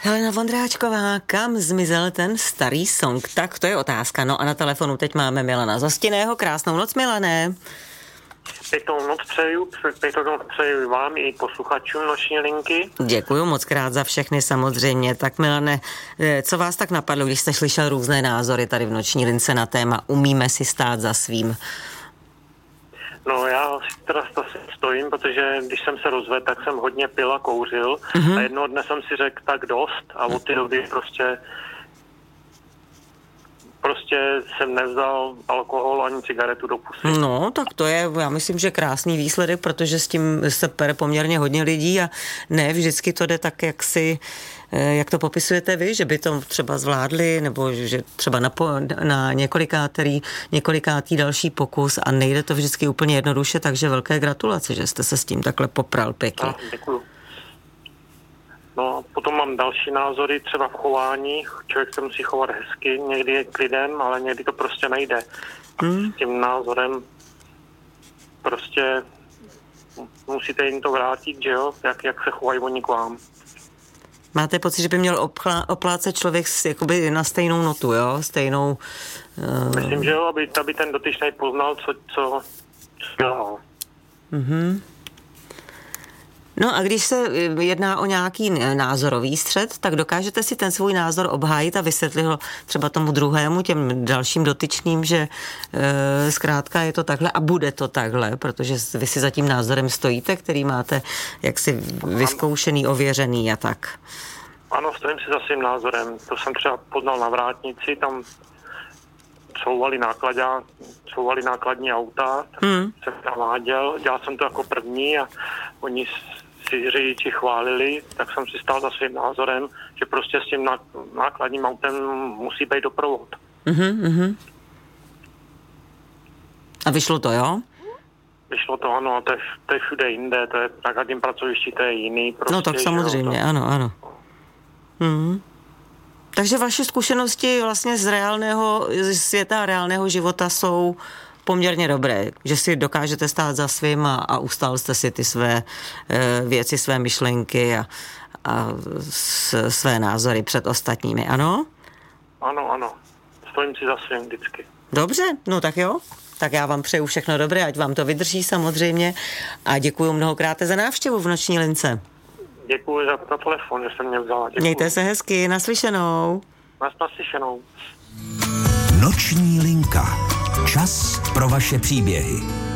Helena Vondráčková, kam zmizel ten starý song? Tak to je otázka. No a na telefonu teď máme Milana Zostinného. Krásnou noc, Milané. Pěknou noc přeju vám i posluchačům Noční linky. Děkuju moc krát za všechny samozřejmě. Tak Milane, co vás tak napadlo, když jste slyšel různé názory tady v Noční lince na téma Umíme si stát za svým? No já si teda stojím, protože když jsem se rozvedl, tak jsem hodně pil a kouřil a jednoho dne jsem si řekl tak dost a od té doby prostě jsem nevzal alkohol ani cigaretu do pusy. No, tak to je, já myslím, že krásný výsledek, protože s tím se pere poměrně hodně lidí a ne vždycky to jde tak, jak to popisujete vy, že by to třeba zvládli, nebo že třeba na několikátý další pokus a nejde to vždycky úplně jednoduše, takže velké gratulace, že jste se s tím takhle popral pěkně. No, děkuju. No, potom mám další názory, třeba v chování. Člověk se musí chovat hezky, někdy je klidem, ale někdy to prostě nejde. A s tím názorem prostě musíte jim to vrátit, že jo, jak se chovají oni k vám. Máte pocit, že by měl oplácet člověk jakoby na stejnou notu, jo? Stejnou... Myslím, že jo, aby ten dotyčnej poznal, co dělal. No a když se jedná o nějaký názorový střet, tak dokážete si ten svůj názor obhájit a vysvětlit ho třeba tomu druhému, těm dalším dotyčným, že zkrátka je to takhle a bude to takhle, protože vy si za tím názorem stojíte, který máte jaksi vyzkoušený, ověřený a tak. Ano, stojím si za svým názorem. To jsem třeba poznal na vrátnici, tam couvali nákladní auta, tak jsem naváděl, dělal jsem to jako první a oni si řidiči chválili, tak jsem si stál za svým názorem, že prostě s tím nákladním autem musí být doprovod. A vyšlo to, jo? Vyšlo to, ano, to je všude jinde, to je na každém pracovišti, to je jiný. Prostě, no tak samozřejmě, jo, ano. Takže vaše zkušenosti vlastně z reálného světa a reálného života jsou poměrně dobré, že si dokážete stát za svým a ustál jste si ty své věci, své myšlenky a své názory před ostatními, ano? Ano. Stojím si za svým vždycky. Dobře, no tak jo. Tak já vám přeju všechno dobré, ať vám to vydrží samozřejmě a děkuju mnohokrát za návštěvu v Noční lince. Děkuji za telefon, že jste mě vzala. Děkuji. Mějte se hezky, naslyšenou. Naslyšenou. Noční linka. Čas pro vaše příběhy.